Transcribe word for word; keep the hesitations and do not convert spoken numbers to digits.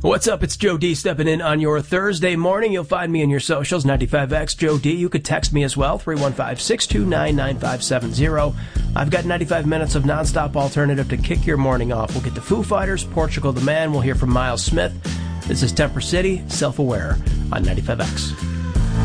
What's up? It's Joe D stepping in on your Thursday morning. You'll find me in your socials, ninety-five X Joe D. You could text me as well, three one five, six two nine, nine five seven zero. I've got ninety-five minutes of nonstop alternative to kick your morning off. We'll get the Foo Fighters, Portugal the Man. We'll hear from Miles Smith. This is Temper City, Self-Aware on ninety-five X.